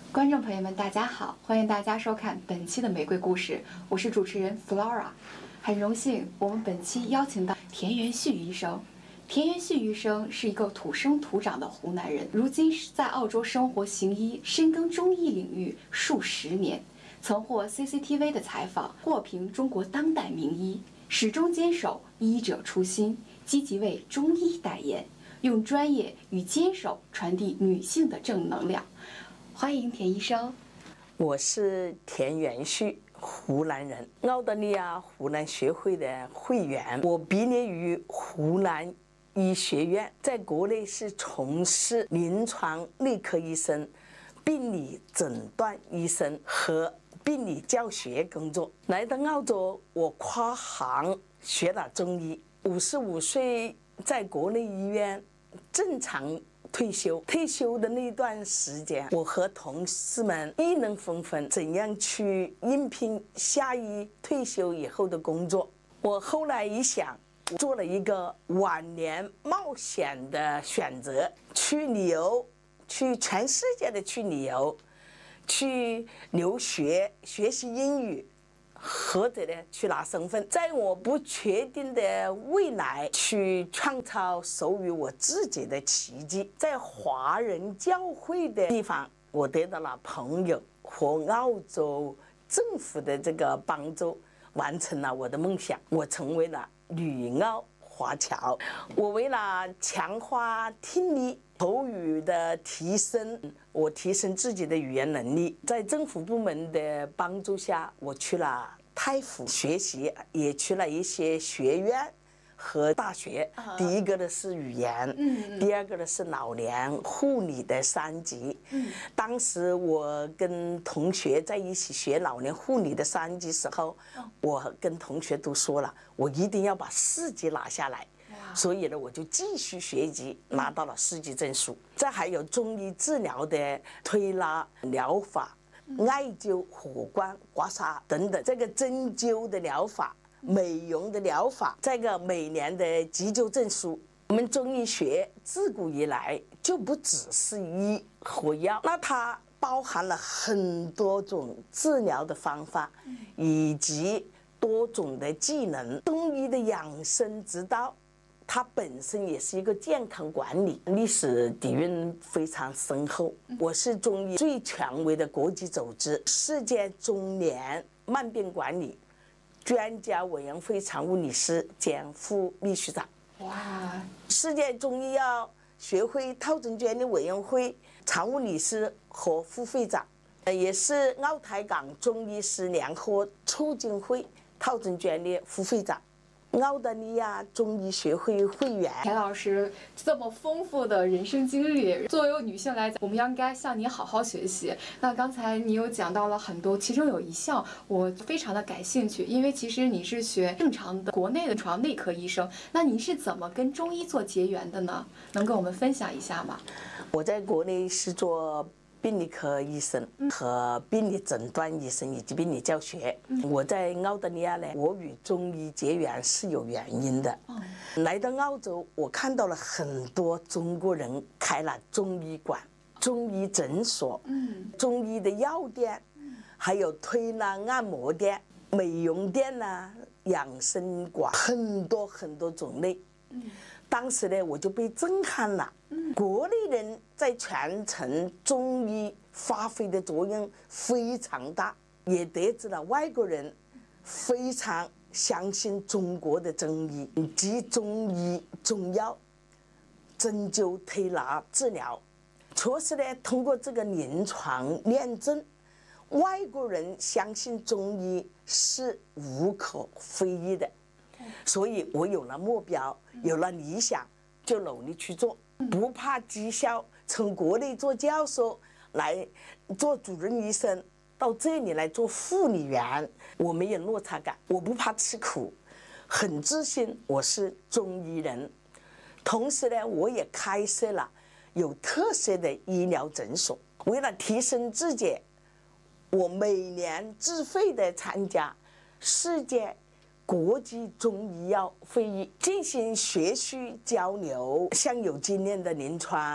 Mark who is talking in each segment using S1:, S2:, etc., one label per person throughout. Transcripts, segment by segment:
S1: 观众朋友们，大家好，欢迎大家收看本期的玫瑰故事，我是主持人 Flora。很荣幸，我们本期邀请到田元旭医生。田元旭医生是一个土生土长的湖南人，如今在澳洲生活行医，深耕中医领域数十年，曾获 CCTV 的采访，获评中国当代名医，始终坚守医者初心，积极为中医代言，用专业与坚守传递女性的正能量。欢迎田医生。
S2: 我是田元旭，湖南人，澳大利亚湖南学会的会员。我毕业于湖南医学院，在国内是从事临床内科医生、病理诊断医生和病理教学工作。来到澳洲，我跨行学了中医。55岁在国内医院正常退休的那段时间，我和同事们议论纷纷，怎样去应聘下一退休以后的工作。我后来一想，做了一个晚年冒险的选择，去旅游，去全世界的去旅游，去留学，学习英语，或者呢去拿身份，在我不确定的未来去创造属于我自己的奇迹。在华人教会的地方，我得到了朋友和澳洲政府的这个帮助，完成了我的梦想。我成为了旅澳华侨。我为了强化听力口语的提升，我提升自己的语言能力，在政府部门的帮助下，我去了泰府学习，也去了一些学院和大学。第一个呢是语言，第二个呢是老年护理的3级。当时我跟同学在一起学老年护理的3级时候，我跟同学都说了，我一定要把4级拿下来。所以呢，我就继续学习，拿到了4级证书。这还有中医治疗的推拿疗法、艾灸、火光、刮痧等等，这个针灸的疗法、美容的疗法，这个每年的急救证书。我们中医学自古以来就不只是医和药，那它包含了很多种治疗的方法，以及多种的技能。中医的养生之道，它本身也是一个健康管理，历史底蕴非常深厚。我是中医最权威的国际组织世界中年慢病管理专家委员会常务理事兼副秘书长。
S1: 哇！
S2: 世界中医药学会套证专利委员会常务理事和副会长，也是澳台港中医师联合促进会套证专利副会长。澳大利亚中医学会会员。
S1: 田老师这么丰富的人生经历，作为女性来讲，我们应该向你好好学习。那刚才你有讲到了很多，其中有一项我非常的感兴趣，因为其实你是学正常的国内的床内科医生，那你是怎么跟中医做结缘的呢？能跟我们分享一下吗？
S2: 我在国内是做病理科医生和病理诊断医生以及病理教学。我在澳大利亚呢，我与中医结缘是有原因的。来到澳洲，我看到了很多中国人开了中医馆、中医诊所、中医的药店，还有推拿按摩店、美容店呐、养生馆，很多很多种类。当时呢，我就被震撼了。国内人在传承中医发挥的作用非常大，也得知了外国人非常相信中国的中医，及中医、中药、针灸、推拿治疗。确实呢，通过这个临床验证，外国人相信中医是无可非议的。所以我有了目标，有了理想，就努力去做，不怕绩效。从国内做教授来做主任医生，到这里来做护理员，我没有落差感，我不怕吃苦，很自信我是中医人。同时呢，我也开设了有特色的医疗诊所。为了提升自己，我每年自费的参加世界国际中医药会议，进行学术交流，向有经验的临床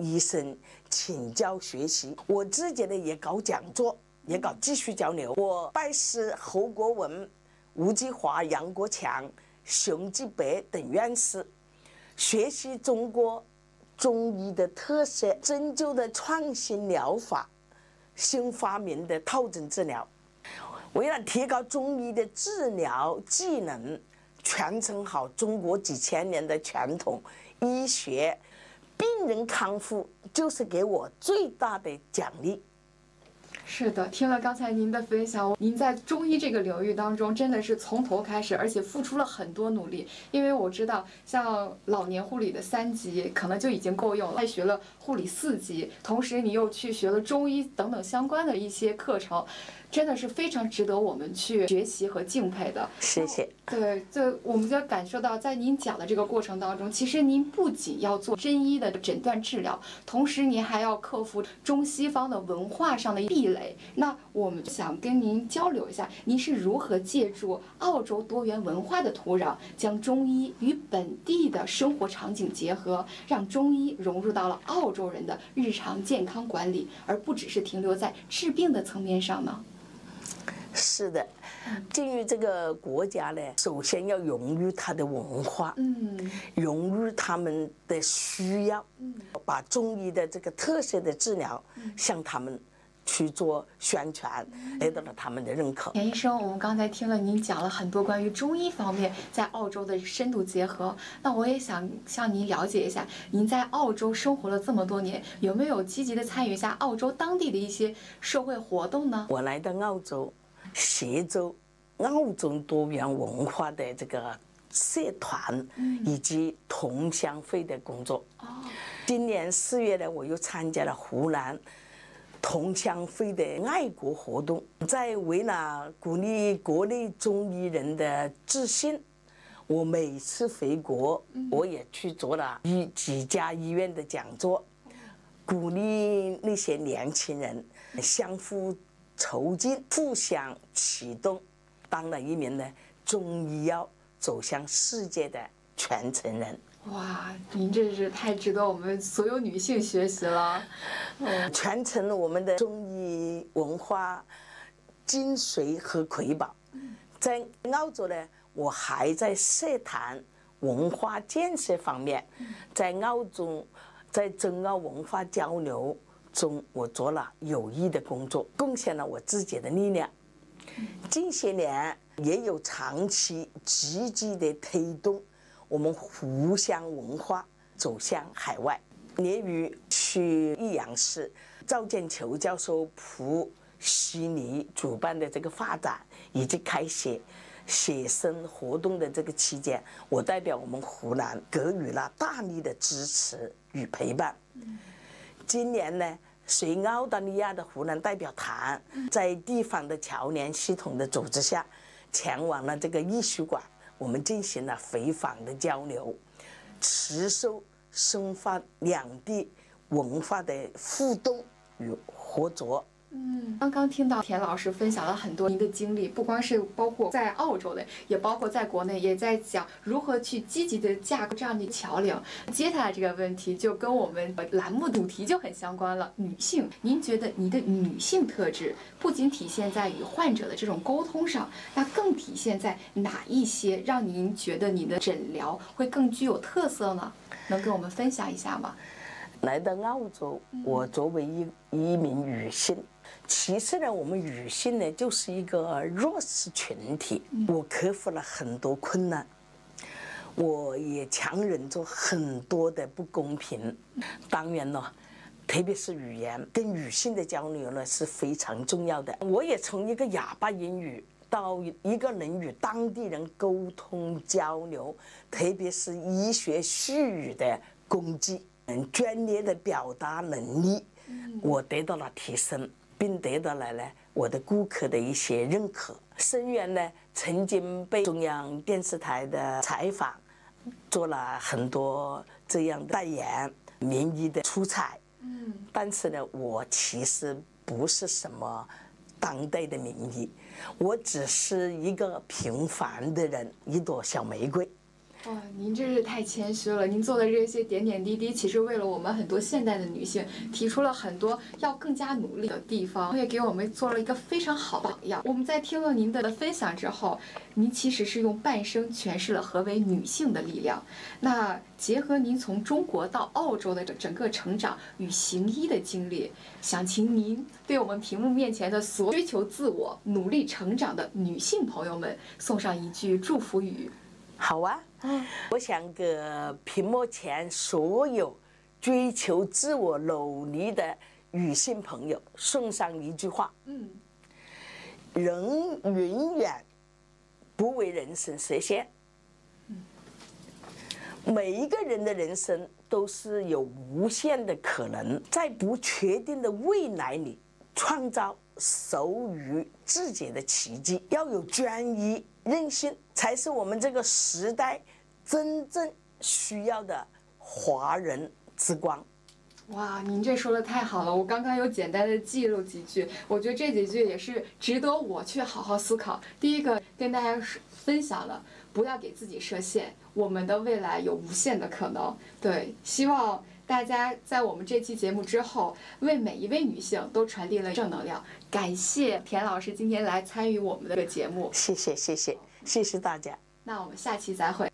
S2: 医生请教学习。我自己呢也搞讲座，也搞继续交流。我拜师侯国文、吴继华、杨国强、熊继北等院士，学习中国中医的特色、针灸的创新疗法、新发明的套针治疗。为了提高中医的治疗技能，传承好中国几千年的传统医学，病人康复就是给我最大的奖励。
S1: 是的，听了刚才您的分享，您在中医这个领域当中真的是从头开始，而且付出了很多努力。因为我知道，像老年护理的3级可能就已经够用了，还学了护理4级，同时你又去学了中医等等相关的一些课程，真的是非常值得我们去学习和敬佩的。
S2: 谢谢。
S1: 对，我们就感受到，在您讲的这个过程当中，其实您不仅要做针医的诊断治疗，同时您还要克服中西方的文化上的壁垒。那我们想跟您交流一下，您是如何借助澳洲多元文化的土壤，将中医与本地的生活场景结合，让中医融入到了澳洲人的日常健康管理，而不只是停留在治病的层面上呢？
S2: 是的，进入这个国家呢，首先要融入它的文化，融入他们的需要，把中医的这个特色的治疗向他们去做宣传，得到了他们的认可。
S1: 田医生，我们刚才听了您讲了很多关于中医方面在澳洲的深度结合，那我也想向您了解一下，您在澳洲生活了这么多年，有没有积极的参与一下澳洲当地的一些社会活动呢？
S2: 我来到澳洲，协助澳洲多元文化的这个社团以及同乡会的工作。今年4月呢，我又参加了湖南同乡会的爱国活动，在为了鼓励国内中医人的自信，我每次回国，我也去做了几家医院的讲座，鼓励那些年轻人相互促进、互相启动，当了一名中医药走向世界的传承人。
S1: 哇，您这是太值得我们所有女性学习了。
S2: 传承了我们的中医文化精髓和瑰宝。在澳洲呢，我还在社坛文化建设方面，在澳洲在中澳文化交流中，我做了有益的工作，贡献了我自己的力量。近些年也有长期积极的推动我们湖湘文化走向海外。年于去益阳市赵建球教授普悉尼主办的这个发展以及开写生活动的这个期间，我代表我们湖南给予了大力的支持与陪伴。今年呢，随澳大利亚的湖南代表团在地方的侨联系统的组织下，前往了这个艺术馆，我们进行了回访的交流，持续深化两地文化的互动与合作。
S1: 刚刚听到田老师分享了很多您的经历，不光是包括在澳洲的，也包括在国内，也在讲如何去积极的架构这样的桥梁。接下来这个问题就跟我们栏目主题就很相关了，女性。您觉得你的女性特质不仅体现在与患者的这种沟通上，那更体现在哪一些让您觉得你的诊疗会更具有特色呢？能跟我们分享一下吗？
S2: 来到澳洲，我作为一名女性，其实呢，我们女性呢就是一个弱势群体。我克服了很多困难，我也强忍着很多的不公平。当然了，特别是语言跟女性的交流呢是非常重要的。我也从一个哑巴英语到一个能与当地人沟通交流，特别是医学术语的工具。专业的表达能力，我得到了提升，并得到了我的顾客的一些认可。生源呢，曾经被中央电视台的采访，做了很多这样的代言、名医的出彩。但是呢，我其实不是什么当代的名医，我只是一个平凡的人，一朵小玫瑰。
S1: 哇，您真是太谦虚了！您做的这些点点滴滴，其实为了我们很多现代的女性提出了很多要更加努力的地方，也给我们做了一个非常好的榜样。我们在听了您的分享之后，您其实是用半生诠释了何为女性的力量。那结合您从中国到澳洲的整个成长与行医的经历，想请您对我们屏幕面前的所有追求自我、努力成长的女性朋友们送上一句祝福语。
S2: 好啊，我想给屏幕前所有追求自我努力的女性朋友送上一句话：人永远不为人生设限。每一个人的人生都是有无限的可能，在不确定的未来里创造属于自己的奇迹。要有专一、韧性，才是我们这个时代真正需要的华人之光。
S1: 哇，您这说的太好了！我刚刚有简单的记录几句，我觉得这几句也是值得我去好好思考。第一个跟大家分享了，不要给自己设限，我们的未来有无限的可能。对，希望大家在我们这期节目之后，为每一位女性都传递了正能量。感谢田老师今天来参与我们的节目，
S2: 谢谢大家。
S1: 那我们下期再会。